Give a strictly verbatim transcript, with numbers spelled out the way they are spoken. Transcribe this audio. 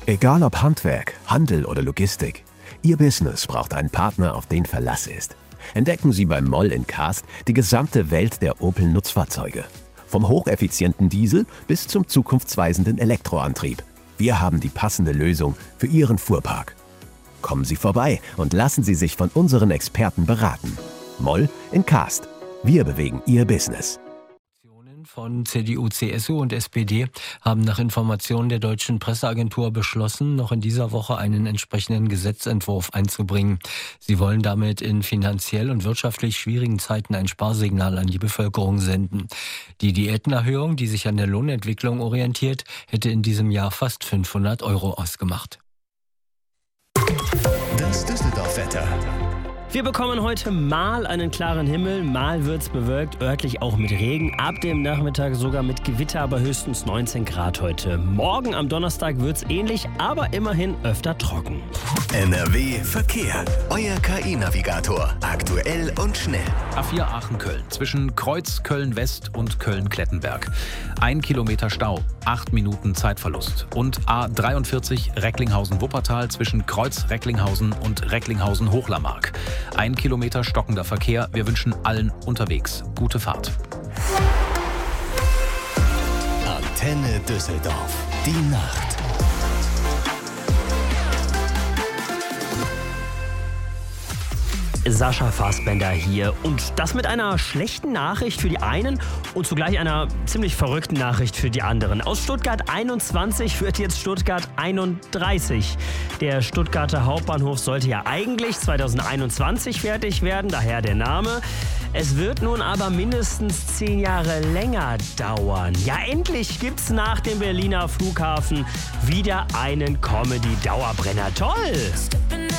Egal ob Handwerk, Handel oder Logistik, Ihr Business braucht einen Partner, auf den Verlass ist. Entdecken Sie beim Moll in Cast die gesamte Welt der Opel-Nutzfahrzeuge. Vom hocheffizienten Diesel bis zum zukunftsweisenden Elektroantrieb. Wir haben die passende Lösung für Ihren Fuhrpark. Kommen Sie vorbei und lassen Sie sich von unseren Experten beraten. Moll in Cast. Wir bewegen Ihr Business. Von C D U, C S U und S P D haben nach Informationen der deutschen Presseagentur beschlossen, noch in dieser Woche einen entsprechenden Gesetzentwurf einzubringen. Sie wollen damit in finanziell und wirtschaftlich schwierigen Zeiten ein Sparsignal an die Bevölkerung senden. Die Diätenerhöhung, die sich an der Lohnentwicklung orientiert, hätte in diesem Jahr fast fünfhundert Euro ausgemacht. Das Düsseldorf-Wetter. Wir bekommen heute mal einen klaren Himmel, mal wird's bewölkt, örtlich auch mit Regen, ab dem Nachmittag sogar mit Gewitter, aber höchstens neunzehn Grad heute. Morgen am Donnerstag wird's ähnlich, aber immerhin öfter trocken. N R W Verkehr. Euer K I-Navigator. Aktuell und schnell. A vier Aachen-Köln zwischen Kreuz Köln-West und Köln-Klettenberg. Ein Kilometer Stau, acht Minuten Zeitverlust. Und A dreiundvierzig Recklinghausen-Wuppertal zwischen Kreuz Recklinghausen und Recklinghausen-Hochlermark. Ein Kilometer stockender Verkehr. Wir wünschen allen unterwegs gute Fahrt. Antenne Düsseldorf. Die Nacht. Sascha Fassbender hier und das mit einer schlechten Nachricht für die einen und zugleich einer ziemlich verrückten Nachricht für die anderen. Aus Stuttgart einundzwanzig wird jetzt Stuttgart einunddreißig. Der Stuttgarter Hauptbahnhof sollte ja eigentlich zweitausendeinundzwanzig fertig werden, daher der Name. Es wird nun aber mindestens zehn Jahre länger dauern. Ja, endlich gibt's nach dem Berliner Flughafen wieder einen Comedy-Dauerbrenner. Toll!